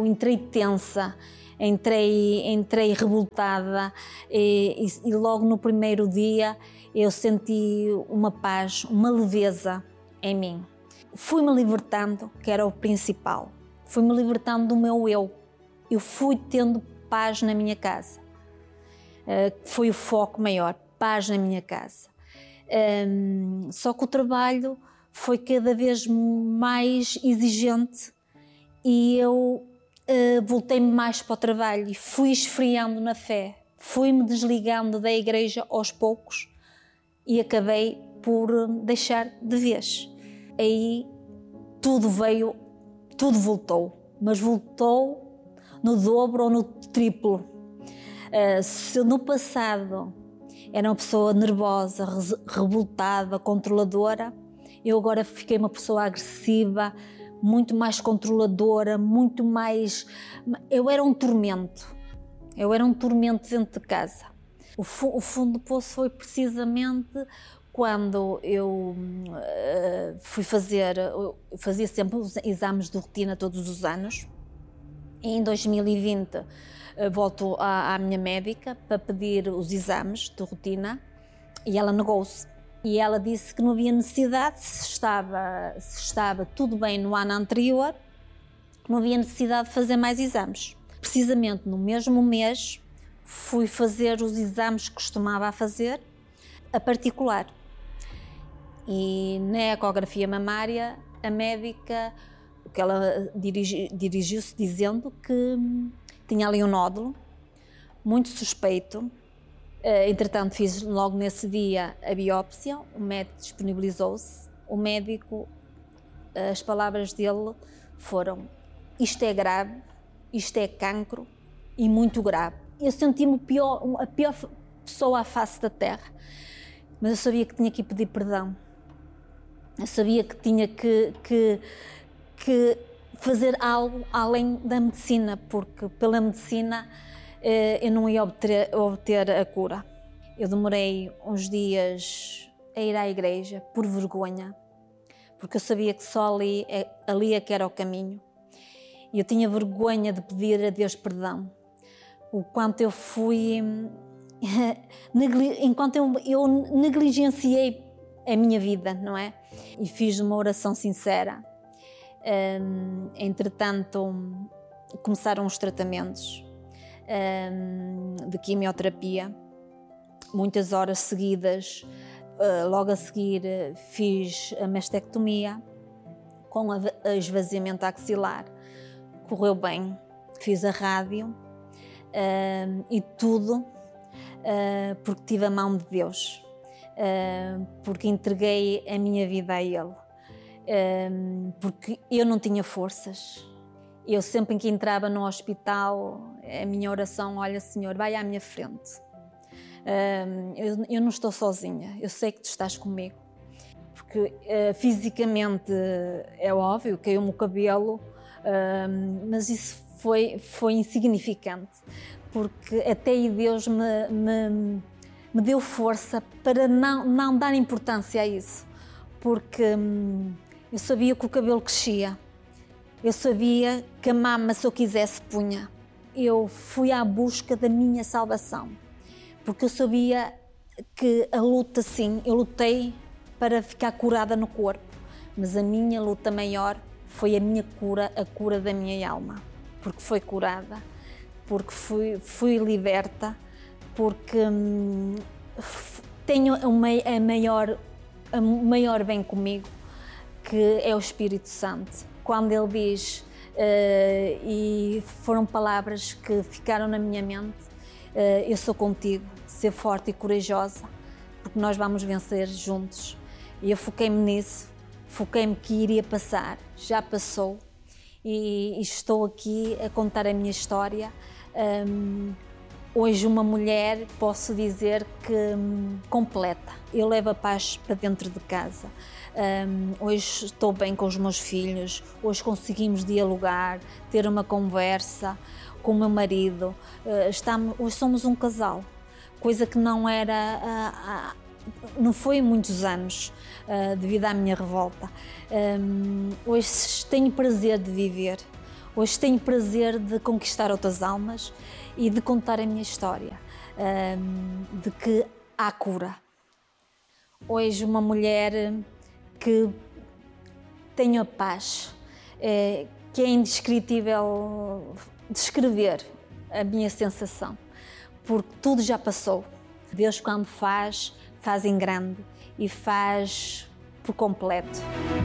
eu entrei tensa, entrei revoltada e logo no primeiro dia eu senti uma paz, uma leveza em mim. Fui-me libertando, que era o principal, fui-me libertando do meu eu. Eu fui tendo paz na minha casa, foi o foco maior, paz na minha casa. Só que o trabalho foi cada vez mais exigente e eu voltei-me mais para o trabalho e fui esfriando na fé, fui-me desligando da igreja aos poucos e acabei por deixar de vez. Aí tudo voltou, mas voltou no dobro ou no triplo. Se no passado era uma pessoa nervosa, revoltada, controladora, eu agora fiquei uma pessoa agressiva, muito mais controladora, muito mais... Eu era um tormento dentro de casa. O fundo do poço foi precisamente quando eu fazia sempre os exames de rotina todos os anos. E em 2020 volto à minha médica para pedir os exames de rotina e ela negou-se. E ela disse que não havia necessidade, se estava tudo bem no ano anterior, que não havia necessidade de fazer mais exames. Precisamente no mesmo mês fui fazer os exames que costumava fazer, a particular. E na ecografia mamária, a médica, que ela dirigiu-se dizendo que tinha ali um nódulo, muito suspeito. Entretanto, fiz logo nesse dia a biópsia, o médico disponibilizou-se. O médico, as palavras dele foram: isto é grave, isto é cancro e muito grave. Eu senti-me a pior pessoa à face da terra, mas eu sabia que tinha que pedir perdão. Eu sabia que tinha que fazer algo além da medicina, porque pela medicina eu não ia obter a cura. Eu demorei uns dias a ir à igreja por vergonha, porque eu sabia que só ali é que era o caminho. E eu tinha vergonha de pedir a Deus perdão. O quanto eu fui... enquanto eu negligenciei a minha vida, não é? E fiz uma oração sincera. Entretanto, começaram os tratamentos de quimioterapia, muitas horas seguidas. Logo a seguir fiz a mastectomia com esvaziamento axilar. Correu bem, fiz a rádio e tudo porque tive a mão de Deus, porque entreguei a minha vida a Ele, porque eu não tinha forças. Eu sempre que entrava no hospital, a minha oração: olha, Senhor, vai à minha frente. Eu não estou sozinha, eu sei que Tu estás comigo. Porque fisicamente é óbvio, caiu-me o cabelo, mas isso foi insignificante, porque até aí Deus me deu força para não dar importância a isso, porque eu sabia que o cabelo crescia. Eu sabia que a mama, se eu quisesse, punha. Eu fui à busca da minha salvação, porque eu sabia que a luta, sim, eu lutei para ficar curada no corpo, mas a minha luta maior foi a minha cura, a cura da minha alma, porque foi curada, porque fui liberta, porque tenho o maior bem comigo, que é o Espírito Santo. Quando Ele diz, e foram palavras que ficaram na minha mente: eu sou contigo, ser forte e corajosa, porque nós vamos vencer juntos. E eu foquei-me nisso, foquei-me que iria passar, já passou, e estou aqui a contar a minha história. Hoje uma mulher, posso dizer que completa. Eu levo a paz para dentro de casa. Hoje estou bem com os meus filhos, hoje conseguimos dialogar, ter uma conversa com o meu marido. Hoje somos um casal, coisa que não era, não foi há muitos anos, devido à minha revolta. Hoje tenho prazer de viver. Hoje tenho prazer de conquistar outras almas e de contar a minha história, de que há cura. Hoje uma mulher que tem a paz, que é indescritível descrever a minha sensação, porque tudo já passou. Deus, quando faz em grande e faz por completo.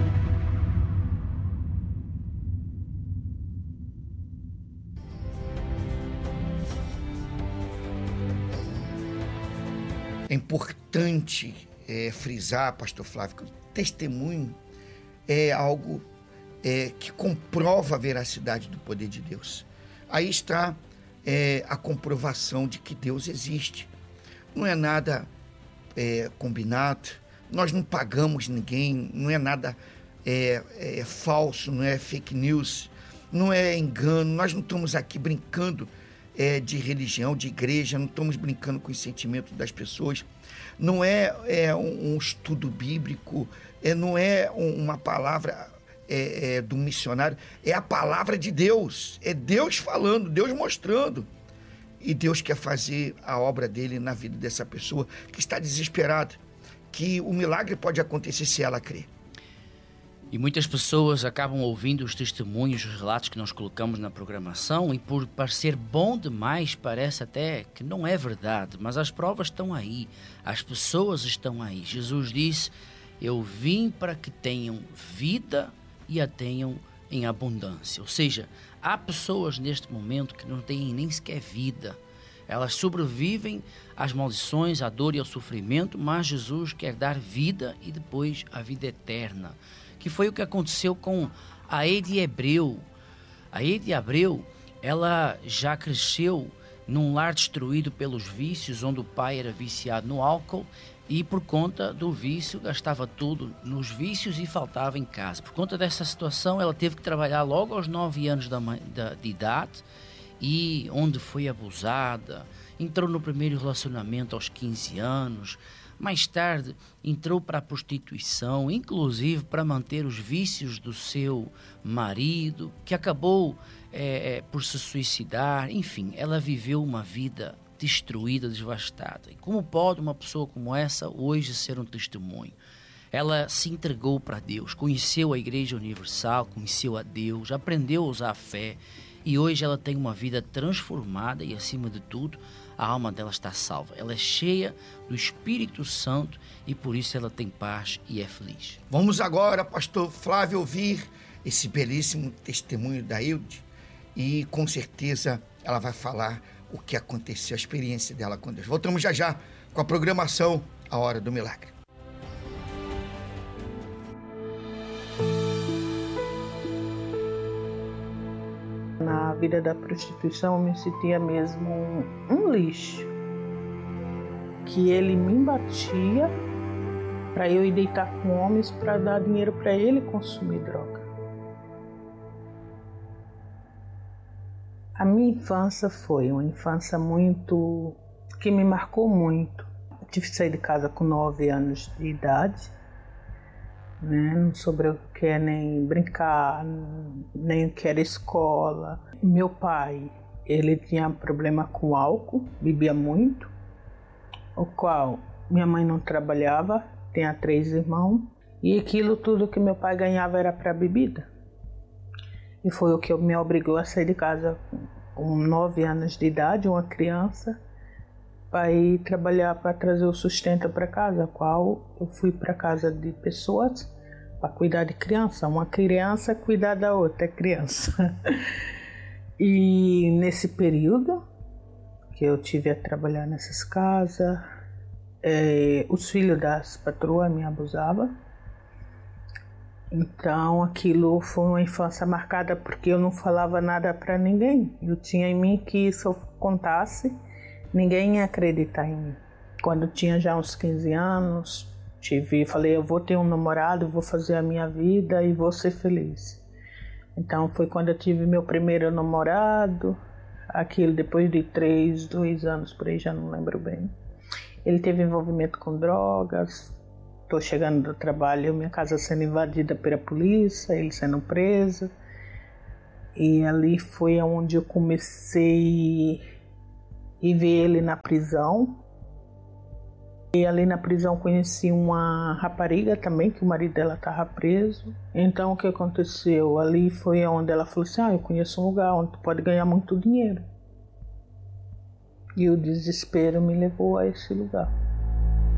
É importante frisar, pastor Flávio, que o testemunho é algo que comprova a veracidade do poder de Deus. Aí está a comprovação de que Deus existe. Não é nada combinado, nós não pagamos ninguém, não é nada falso, não é fake news, não é engano. Nós não estamos aqui brincando de religião, de igreja, não estamos brincando com os sentimentos das pessoas. Não é um estudo bíblico, não é uma palavra do missionário, é a palavra de Deus, é Deus falando, Deus mostrando. E Deus quer fazer a obra dele na vida dessa pessoa que está desesperada, que o milagre pode acontecer se ela crer. E muitas pessoas acabam ouvindo os testemunhos, os relatos que nós colocamos na programação, e por parecer bom demais, parece até que não é verdade, mas as provas estão aí, as pessoas estão aí. Jesus disse: eu vim para que tenham vida e a tenham em abundância. Ou seja, há pessoas neste momento que não têm nem sequer vida. Elas sobrevivem às maldições, à dor e ao sofrimento, mas Jesus quer dar vida e depois a vida eterna, que foi o que aconteceu com a Eide Abreu. A Eide Abreu, ela já cresceu num lar destruído pelos vícios, onde o pai era viciado no álcool e por conta do vício gastava tudo nos vícios e faltava em casa. Por conta dessa situação, ela teve que trabalhar logo aos 9 anos de idade, e onde foi abusada, entrou no primeiro relacionamento aos 15 anos, mais tarde entrou para a prostituição, inclusive para manter os vícios do seu marido, que acabou por se suicidar. Enfim, ela viveu uma vida destruída, devastada. E como pode uma pessoa como essa hoje ser um testemunho? Ela se entregou para Deus, conheceu a Igreja Universal, conheceu a Deus, aprendeu a usar a fé, e hoje ela tem uma vida transformada e, acima de tudo, a alma dela está salva. Ela é cheia do Espírito Santo e por isso ela tem paz e é feliz. Vamos agora, pastor Flávio, ouvir esse belíssimo testemunho da Eide, e com certeza ela vai falar o que aconteceu, a experiência dela com Deus. Voltamos já já com a programação A Hora do Milagre. Na vida da prostituição eu me sentia mesmo um lixo, que ele me batia para eu ir deitar com homens para dar dinheiro para ele consumir droga. A minha infância foi uma infância que me marcou muito. Eu tive que sair de casa com 9 anos de idade, né? Não sobrou o que é nem brincar, nem o que era escola. Meu pai, ele tinha problema com álcool, bebia muito, o qual minha mãe não trabalhava, tinha 3 irmãos, e aquilo tudo que meu pai ganhava era para bebida. E foi o que me obrigou a sair de casa com 9 anos de idade, uma criança, para ir trabalhar para trazer o sustento para casa, qual eu fui para casa de pessoas para cuidar de criança. Uma criança cuidar da outra criança. E nesse período que eu tive a trabalhar nessas casas, os filhos das patroas me abusavam. Então aquilo foi uma infância marcada porque eu não falava nada para ninguém. Eu tinha em mim que se eu contasse, ninguém ia acreditar em mim. Quando eu tinha já uns 15 anos, falei, eu vou ter um namorado, vou fazer a minha vida e vou ser feliz. Então foi quando eu tive meu primeiro namorado, aquilo depois de 2 anos por aí, já não lembro bem. Ele teve envolvimento com drogas. Estou chegando do trabalho, minha casa sendo invadida pela polícia, ele sendo preso. E ali foi onde eu comecei a ver ele na prisão. E ali na prisão conheci uma rapariga também, que o marido dela estava preso. Então o que aconteceu? Ali foi onde ela falou assim, eu conheço um lugar onde tu pode ganhar muito dinheiro. E o desespero me levou a esse lugar.